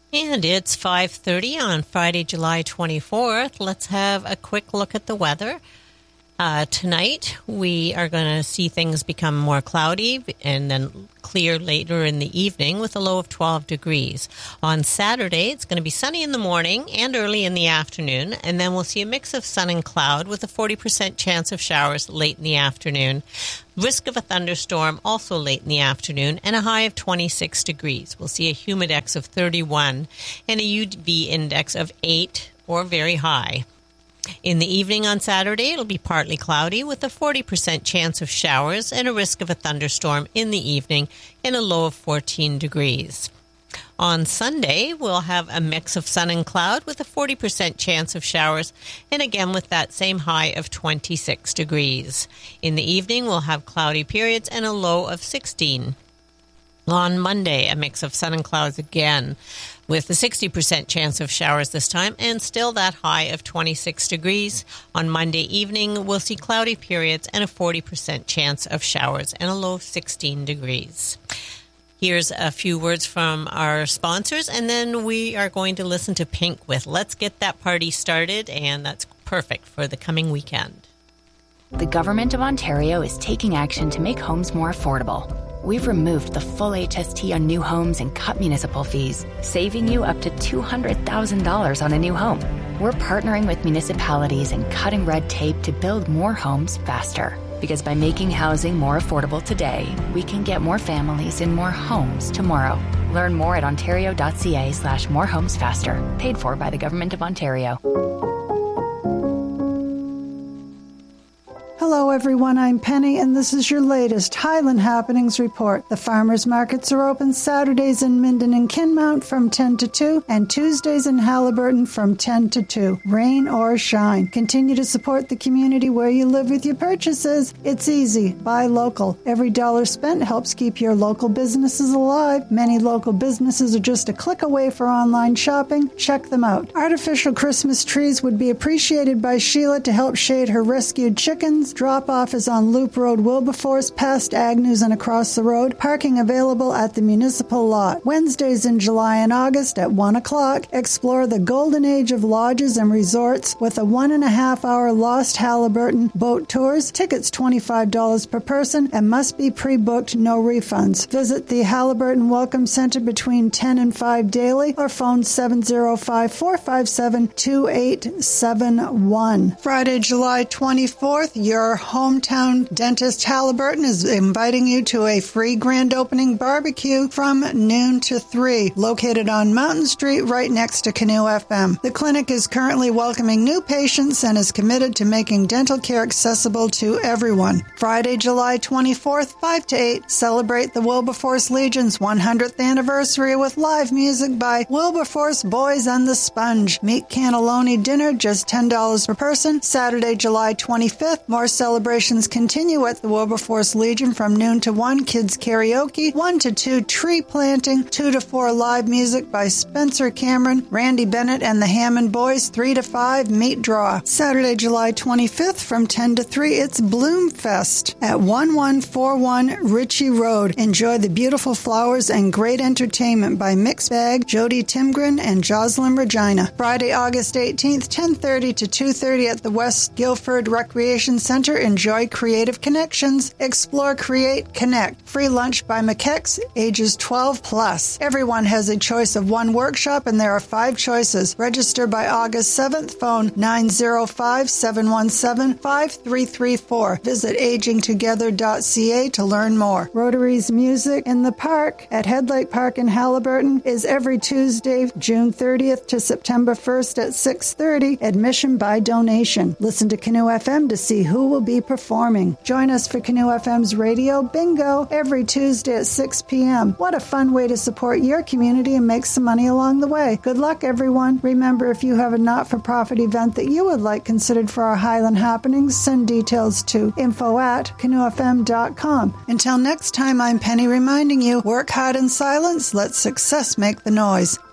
And it's 5:30 on Friday, July 24th. Let's have a quick look at the weather. Tonight, we are going to see things become more cloudy and then clear later in the evening with a low of 12 degrees. On Saturday, it's going to be sunny in the morning and early in the afternoon, and then we'll see a mix of sun and cloud with a 40% chance of showers late in the afternoon. Risk of a thunderstorm also late in the afternoon, and a high of 26 degrees. We'll see a humidex of 31 and a UV index of 8 or very high. In the evening on Saturday, it'll be partly cloudy with a 40% chance of showers and a risk of a thunderstorm in the evening and a low of 14 degrees. On Sunday, we'll have a mix of sun and cloud with a 40% chance of showers and again with that same high of 26 degrees. In the evening, we'll have cloudy periods and a low of 16. On Monday, a mix of sun and clouds again, with a 60% chance of showers this time, and still that high of 26 degrees. On Monday evening, we'll see cloudy periods and a 40% chance of showers, and a low of 16 degrees. Here's a few words from our sponsors, and then we are going to listen to Pink with Let's Get That Party Started, and that's perfect for the coming weekend. The Government of Ontario is taking action to make homes more affordable. We've removed the full HST on new homes and cut municipal fees, saving you up to $200,000 on a new home. We're partnering with municipalities and cutting red tape to build more homes faster. Because by making housing more affordable today, we can get more families in more homes tomorrow. Learn more at ontario.ca/morehomesfaster. Paid for by the Government of Ontario. Hello everyone, I'm Penny and this is your latest Highland Happenings report. The farmers markets are open Saturdays in Minden and Kinmount from 10 to 2 and Tuesdays in Haliburton from 10 to 2. Rain or shine. Continue to support the community where you live with your purchases. It's easy. Buy local. Every dollar spent helps keep your local businesses alive. Many local businesses are just a click away for online shopping. Check them out. Artificial Christmas trees would be appreciated by Sheila to help shade her rescued chickens. Drop-off is on Loop Road, Wilberforce, past Agnews and across the road. Parking available at the municipal lot. Wednesdays in July and August at 1 o'clock. Explore the golden age of lodges and resorts with a 1.5-hour Lost Haliburton boat tours. Tickets $25 per person and must be pre-booked, no refunds. Visit the Haliburton Welcome Center between 10 and 5 daily or phone 705-457-2871. Friday, July 24th, your hometown dentist Haliburton is inviting you to a free grand opening barbecue from noon to 3, located on Mountain Street right next to Canoe FM. The clinic is currently welcoming new patients and is committed to making dental care accessible to everyone. Friday, July 24th, 5 to 8, celebrate the Wilberforce Legion's 100th anniversary with live music by Wilberforce Boys and the Sponge. Meat cannelloni dinner, just $10 per person. Saturday, July 25th, more celebrations continue at the Wilberforce Legion from noon to 1, kids karaoke, 1 to 2 tree planting, 2 to 4 live music by Spencer Cameron, Randy Bennett and the Hammond Boys, 3 to 5 meat draw. Saturday, July 25th from 10 to 3, it's Bloomfest at 1141 Ritchie Road. Enjoy the beautiful flowers and great entertainment by Mixbag, Jody Timgren and Jocelyn Regina. Friday, August 18th, 10:30 to 2:30 at the West Guilford Recreation Center. Enjoy creative connections. Explore, create, connect. Free lunch by McKex, ages 12 plus. Everyone has a choice of one workshop and there are 5 choices. Register by August 7th. Phone 905-717-5334. Visit agingtogether.ca to learn more. Rotary's Music in the Park at Headlight Park in Haliburton is every Tuesday, June 30th to September 1st at 6:30. Admission by donation. Listen to Canoe FM to see who will be performing. Join us for Canoe FM's Radio Bingo every Tuesday at 6 p.m. What a fun way to support your community and make some money along the way. Good luck, everyone. Remember, if you have a not-for-profit event that you would like considered for our Highland Happenings, send details to info@canoefm.com. Until next time, I'm Penny reminding you, work hard in silence, let success make the noise.